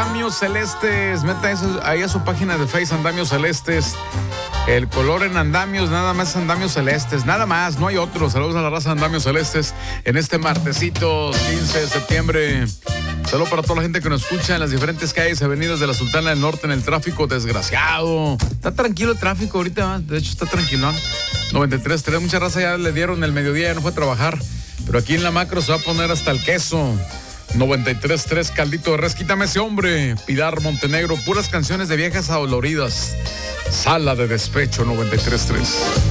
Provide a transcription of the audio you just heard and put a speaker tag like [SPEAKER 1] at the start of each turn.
[SPEAKER 1] Andamios Celestes. Meta eso, ahí a su página de Facebook, Andamios Celestes. El color en andamios, nada más es andamios celestes, nada más, no hay otro. Saludos a la raza de andamios celestes en este martesito 15 de septiembre. Saludos para toda la gente que nos escucha en las diferentes calles y avenidas de la Sultana del Norte en el tráfico desgraciado. Está tranquilo el tráfico ahorita, de hecho está tranquilón. 93.3, mucha raza ya le dieron el mediodía, ya no fue a trabajar. Pero aquí en la macro se va a poner hasta el queso. 93.3, caldito de res, quítame ese hombre. Pilar Montenegro, puras canciones de viejas adoloridas. Sala de despecho, 93.3.